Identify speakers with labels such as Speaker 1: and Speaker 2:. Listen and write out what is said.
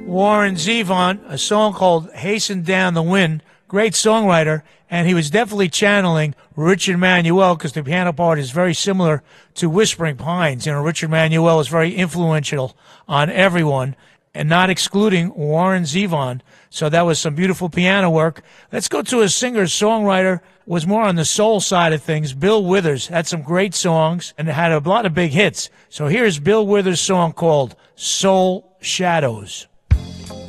Speaker 1: Warren Zevon, a song called Hasten Down the Wind. Great songwriter, and he was definitely channeling Richard Manuel because the piano part is very similar to Whispering Pines. You know, Richard Manuel is very influential on everyone, and not excluding Warren Zevon. So that was some beautiful piano work. Let's go to a singer-songwriter, was more on the soul side of things. Bill Withers had some great songs and had a lot of big hits. So here's Bill Withers' song called Soul Shadows.